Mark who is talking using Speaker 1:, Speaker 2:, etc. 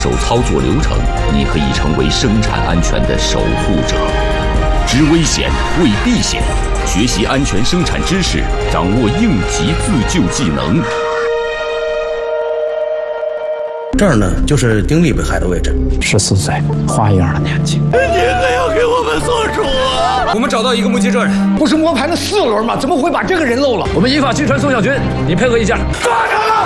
Speaker 1: 手操作流程，你可以成为生产安全的守护者。知危险，为避险，学习安全生产知识，掌握应急自救技能。
Speaker 2: 这儿呢，就是丁力被害的位置。
Speaker 3: 14岁，花一样的年纪。
Speaker 4: 你可要给我们做主啊！
Speaker 5: 我们找到一个目击证人，
Speaker 6: 不是摸排的4轮吗？怎么会把这个人漏了？
Speaker 3: 我们依法击穿宋小军，你配合一下。
Speaker 4: 抓住了！